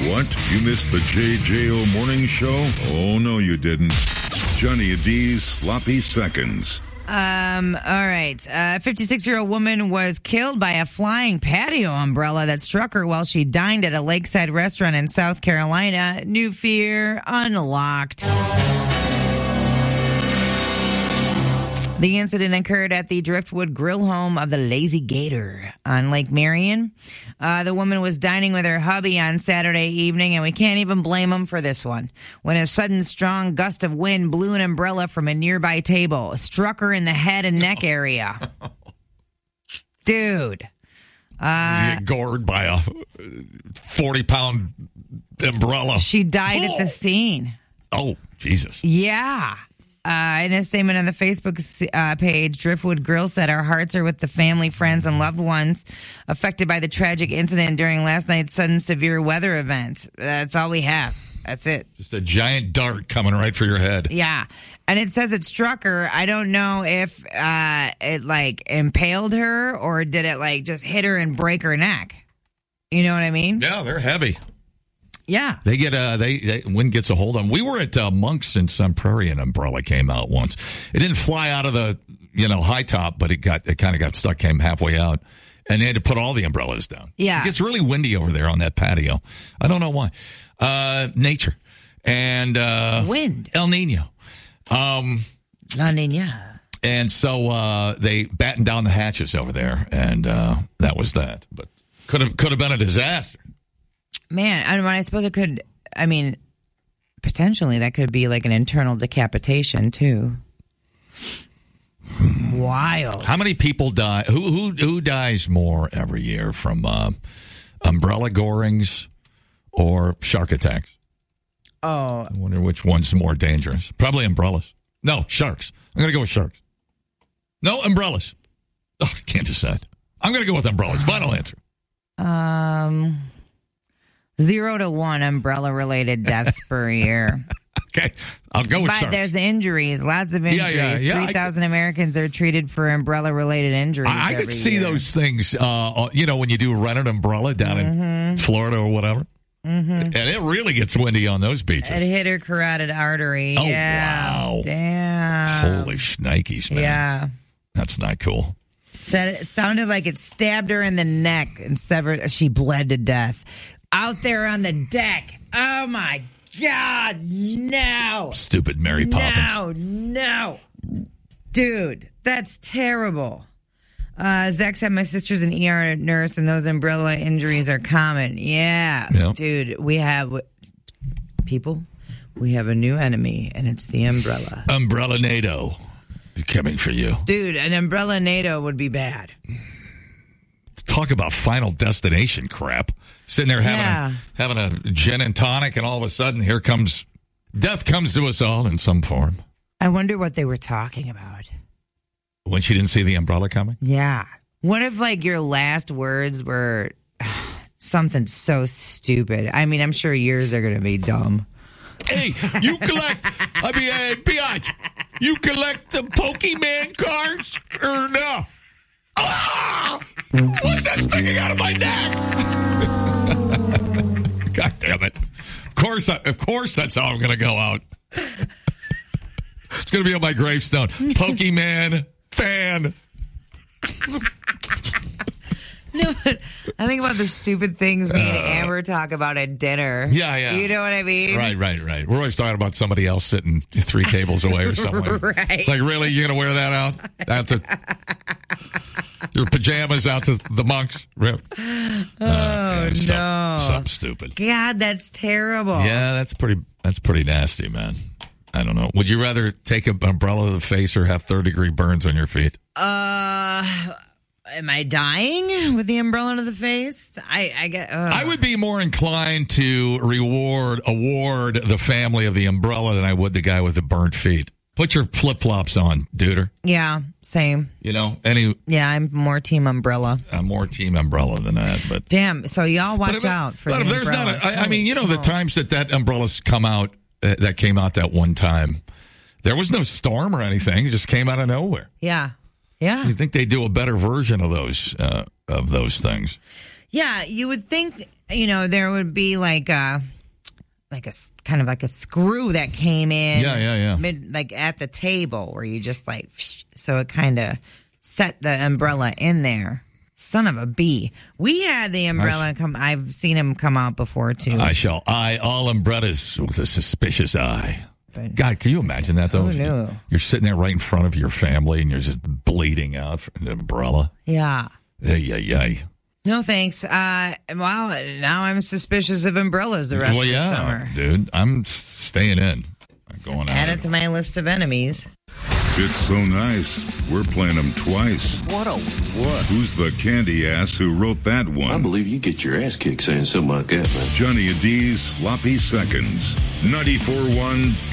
What? You missed the JJO Morning Show? Oh, no, you didn't. Johnny D's Sloppy Seconds. All right. A 56-year-old woman was killed by a flying patio umbrella that struck her while she dined at a lakeside restaurant in South Carolina. New fear unlocked. The incident occurred at the Driftwood Grill home of the Lazy Gator on Lake Marion. The woman was dining with her hubby on Saturday evening, and we can't even blame him for this one, when a sudden strong gust of wind blew an umbrella from a nearby table, struck her in the head and neck area. Dude. You get gored by a 40-pound umbrella. She died at the scene. Oh, Jesus. Yeah. In a statement on the Facebook page, Driftwood Grill said, "Our hearts are with the family, friends, and loved ones affected by the tragic incident during last night's sudden severe weather event." That's all we have. That's it. Just a giant dart coming right for your head. Yeah. And it says it struck her. I don't know if it, impaled her or did it, just hit her and break her neck. You know what I mean? Yeah, they're heavy. Yeah. They get wind gets a hold of them. We were at Monks in Sun Prairie, and an umbrella came out once. It didn't fly out of the high top, but it kind of got stuck, came halfway out, and they had to put all the umbrellas down. Yeah. It gets really windy over there on that patio. I don't know why. Nature and wind. El Nino. La Nina. And so they battened down the hatches over there, and that was that. But could have been a disaster. Man, I suppose it could, potentially that could be like an internal decapitation, too. Wild. How many people die? Who dies more every year from umbrella gorings or shark attacks? Oh. I wonder which one's more dangerous. Probably umbrellas. No, sharks. I'm going to go with sharks. No, umbrellas. Oh, I can't decide. I'm going to go with umbrellas. Final answer. 0 to 1 umbrella-related deaths per year. Okay, I'll go with sharks. But there's injuries, lots of injuries. Yeah. 3,000 Americans are treated for umbrella-related injuries. I could see year. those things, when you do rent an umbrella down in Florida or whatever. Mm-hmm. And it really gets windy on those beaches. It hit her carotid artery. Oh, yeah. wow. Damn. Holy shnikes, man. Yeah. That's not cool. It sounded like it stabbed her in the neck and severed. She bled to death. Out there on the deck. Oh, my God. No. Stupid Mary Poppins. No. Dude, that's terrible. Zach said, "My sister's an ER nurse, and those umbrella injuries are common." Yeah. Yep. Dude, we have a new enemy, and it's the umbrella. Umbrella NATO is coming for you. Dude, an umbrella NATO would be bad. Talk about Final Destination crap. Sitting there having a gin and tonic, and all of a sudden, death comes to us all in some form. I wonder what they were talking about. When she didn't see the umbrella coming? Yeah. What if, your last words were something so stupid? I'm sure yours are going to be dumb. Hey, you collect, biatch, you collect the Pokemon cards or no? Ah! What's that sticking out of my neck? God damn it. Of course that's how I'm going to go out. It's going to be on my gravestone. Pokemon fan. No, but I think about the stupid things me and Amber talk about at dinner. Yeah. You know what I mean? Right. We're always talking about somebody else sitting 3 tables away or something. Right. It's like, really? You're going to wear that out? Your pajamas out to the monks? Really? No. Something stupid. God, that's terrible. Yeah, that's pretty nasty, man. I don't know. Would you rather take an umbrella to the face or have third-degree burns on your feet? Am I dying with the umbrella to the face? I would be more inclined to award the family of the umbrella than I would the guy with the burnt feet. Put your flip-flops on, duder. Yeah, same. Yeah, I'm more team umbrella. I'm more team umbrella than that. But damn, so y'all watch out for the if there's umbrellas. the times that umbrella's come out, that came out that one time, there was no storm or anything. It just came out of nowhere. Yeah. Yeah. You think they do a better version of those things? Yeah, you would think there would be like a kind of like a screw that came in. Yeah. Like at the table where you just like, so it kind of set the umbrella in there. Son of a bee. We had the umbrella come. I've seen him come out before too. I shall eye all umbrellas with a suspicious eye. But God, can you imagine that though? Oh, no. You're sitting there right in front of your family and you're just bleeding out from the umbrella. Yeah. Ay. No thanks. Now I'm suspicious of umbrellas the rest of the summer. Dude, I'm staying in. I'm going out. Add it to my list of enemies. It's so nice. We're playing them twice. What? Who's the candy ass who wrote that one? I believe you get your ass kicked saying something like that, man. Johnny and D's Sloppy Seconds. 94.1